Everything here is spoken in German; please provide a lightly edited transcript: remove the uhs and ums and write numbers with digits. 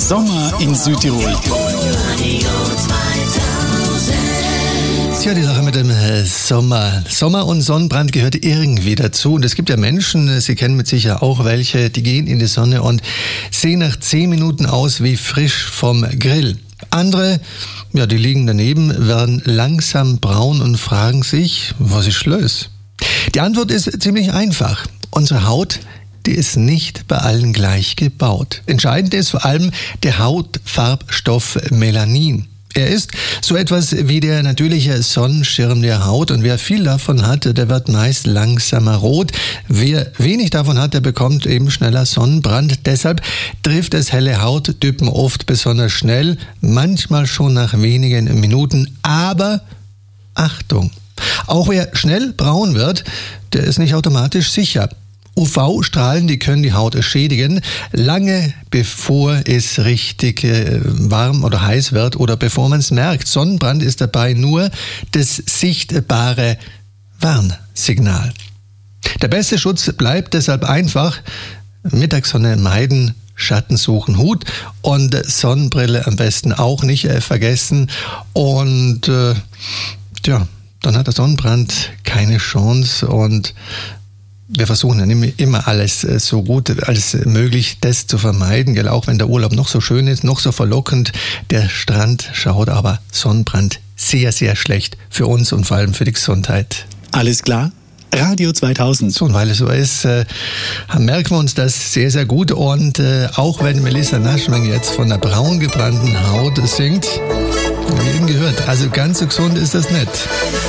Sommer in Südtirol. Tja, die Sache mit dem Sommer. Sommer und Sonnenbrand gehört irgendwie dazu. Und es gibt ja Menschen, Sie kennen mit Sicherheit auch welche, die gehen in die Sonne und sehen nach 10 Minuten aus wie frisch vom Grill. Andere, ja, die liegen daneben, werden langsam braun und fragen sich, was ist los? Die Antwort ist ziemlich einfach. Unsere Haut, die ist nicht bei allen gleich gebaut. Entscheidend ist vor allem der Hautfarbstoff Melanin. Er ist so etwas wie der natürliche Sonnenschirm der Haut und wer viel davon hat, der wird meist langsamer rot. Wer wenig davon hat, der bekommt eben schneller Sonnenbrand. Deshalb trifft es helle Hauttypen oft besonders schnell, manchmal schon nach wenigen Minuten. Aber Achtung! Auch wer schnell braun wird, der ist nicht automatisch sicher. UV-Strahlen, die können die Haut schädigen, lange bevor es richtig warm oder heiß wird oder bevor man es merkt. Sonnenbrand ist dabei nur das sichtbare Warnsignal. Der beste Schutz bleibt deshalb einfach Mittagssonne meiden, Schatten suchen, Hut und Sonnenbrille am besten auch nicht vergessen. Und dann hat der Sonnenbrand keine Chance und wir versuchen dann immer alles so gut als möglich, das zu vermeiden, gell? Auch wenn der Urlaub noch so schön ist, noch so verlockend, der Strand schaut, aber Sonnenbrand sehr, sehr schlecht für uns und vor allem für die Gesundheit. Alles klar? Radio 2000. So, und weil es so ist, merken wir uns das sehr, sehr gut. Und auch wenn Melissa Naschweng jetzt von der braun gebrannten Haut singt, wie eben gehört, also ganz so gesund ist das nicht.